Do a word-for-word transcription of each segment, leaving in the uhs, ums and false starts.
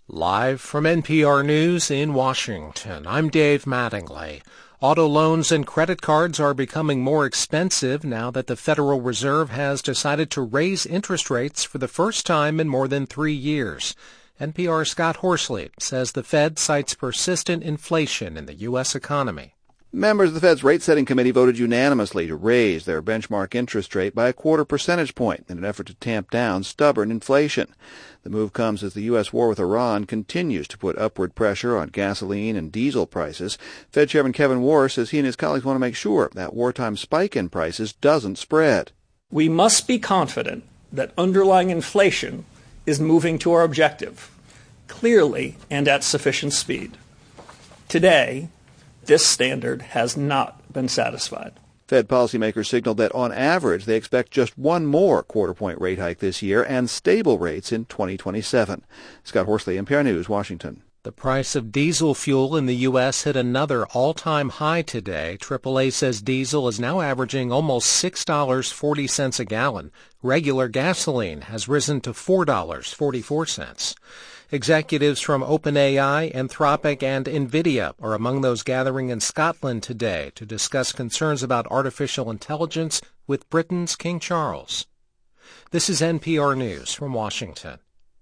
Live from N P R News in Washington, I'm Dave Mattingly. Auto loans and credit cards are becoming more expensive now that the Federal Reserve has decided to raise interest rates for the first time in more than three years. N P R's Scott Horsley says the Fed cites persistent inflation in the U S economy. Members of the Fed's rate-setting committee voted unanimously to raise their benchmark interest rate by a quarter percentage point in an effort to tamp down stubborn inflation. The move comes as the U S war with Iran continues to put upward pressure on gasoline and diesel prices. Fed Chairman Kevin Warsh says he and his colleagues want to make sure that wartime spike in prices doesn't spread. We must be confident that underlying inflation is moving to our objective, clearly and at sufficient speed. Today, this standard has not been satisfied. Fed policymakers signaled that on average they expect just one more quarter-point rate hike this year and stable rates in twenty twenty-seven. Scott Horsley, N P R News, Washington. The price of diesel fuel in the U S hit another all-time high today. triple A says diesel is now averaging almost six dollars and forty cents a gallon. Regular gasoline has risen to four dollars and forty-four cents. Executives from OpenAI, Anthropic, and NVIDIA are among those gathering in Scotland today to discuss concerns about artificial intelligence with Britain's King Charles. This is N P R News from Washington.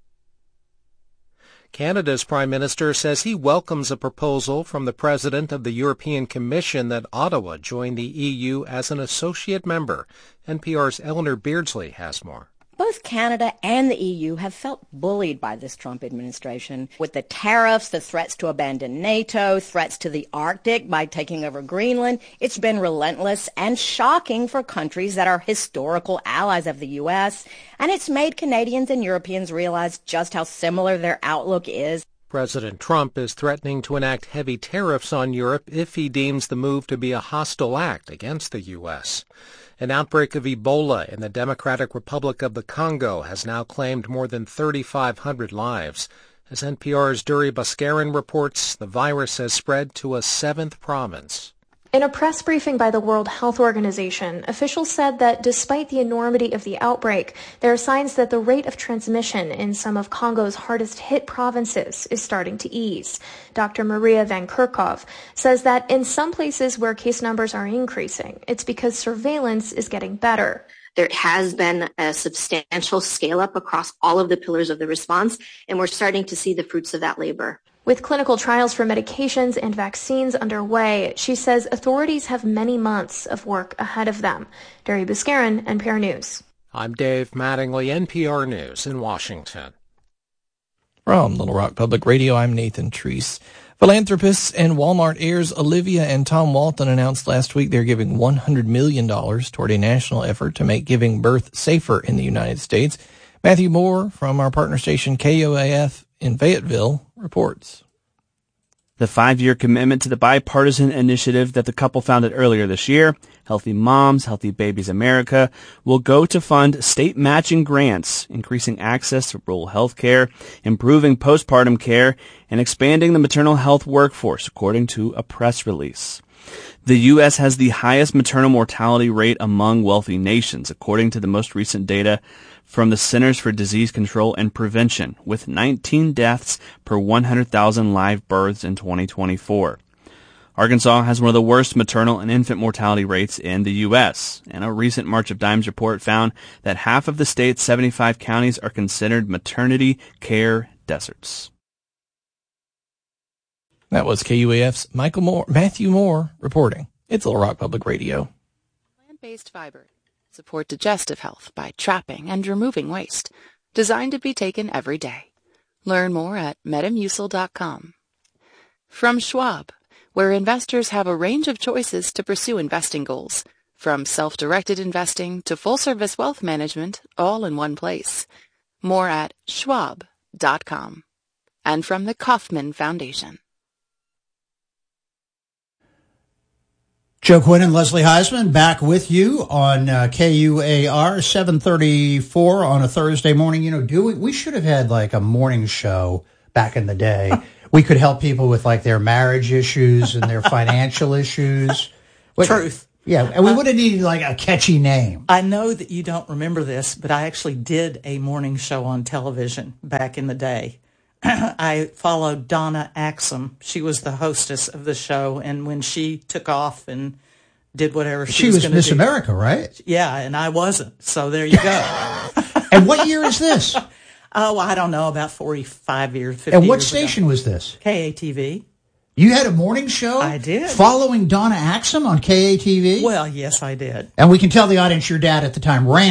Canada's Prime Minister says he welcomes a proposal from the President of the European Commission that Ottawa join the E U as an associate member. N P R's Eleanor Beardsley has more. Both Canada and the E U have felt bullied by this Trump administration with the tariffs, the threats to abandon NATO, threats to the Arctic by taking over Greenland. It's been relentless and shocking for countries that are historical allies of the U S, and it's made Canadians and Europeans realize just how similar their outlook is. President Trump is threatening to enact heavy tariffs on Europe if he deems the move to be a hostile act against the U S. An outbreak of Ebola in the Democratic Republic of the Congo has now claimed more than thirty-five hundred lives. As N P R's Duri Baskarin reports, the virus has spread to a seventh province. In a press briefing by the World Health Organization, officials said that despite the enormity of the outbreak, there are signs that the rate of transmission in some of Congo's hardest-hit provinces is starting to ease. Doctor Maria Van Kerkhove says that in some places where case numbers are increasing, it's because surveillance is getting better. There has been a substantial scale-up across all of the pillars of the response, and we're starting to see the fruits of that labor. With clinical trials for medications and vaccines underway, she says authorities have many months of work ahead of them. Duri Baskarin, N P R News. I'm Dave Mattingly, N P R News in Washington. From Little Rock Public Radio, I'm Nathan Treese. Philanthropists and Walmart heirs Olivia and Tom Walton announced last week they're giving one hundred million dollars toward a national effort to make giving birth safer in the United States. Matthew Moore from our partner station K O A F in Fayetteville reports. The five-year commitment to the bipartisan initiative that the couple founded earlier this year, Healthy Moms, Healthy Babies America, will go to fund state matching grants, increasing access to rural health care, improving postpartum care, and expanding the maternal health workforce, according to a press release. The U S has the highest maternal mortality rate among wealthy nations, according to the most recent data from the Centers for Disease Control and Prevention, with nineteen deaths per one hundred thousand live births in twenty twenty-four. Arkansas has one of the worst maternal and infant mortality rates in the U S, and a recent March of Dimes report found that half of the state's seventy-five counties are considered maternity care deserts. That was K U A F's Michael Moore, Matthew Moore reporting. It's Little Rock Public Radio. Plant-based fiber support digestive health by trapping and removing waste, designed to be taken every day. Learn more at metamucil dot com. From Schwab, where investors have a range of choices to pursue investing goals, from self-directed investing to full-service wealth management, all in one place. More at schwab dot com. And from the Kauffman Foundation. Joe Quinn and Leslie Heisman back with you on uh, K U A R seven thirty-four on a Thursday morning. You know, do we, we should have had like a morning show back in the day. We could help people with like their marriage issues and their financial issues. What, Truth. Yeah, and we would have needed like a catchy name. I know that you don't remember this, but I actually did a morning show on television back in the day. I followed Donna Axum. She was the hostess of the show, and when she took off and did whatever she, she was, was going to do. Miss America, right? Yeah, and I wasn't. So there you go. And what year is this? Oh, I don't know, about forty-five years, fifty And what years station ago. was this? K A T V. You had a morning show? I did. Following Donna Axum on K A T V? Well, yes, I did. And we can tell the audience your dad at the time ran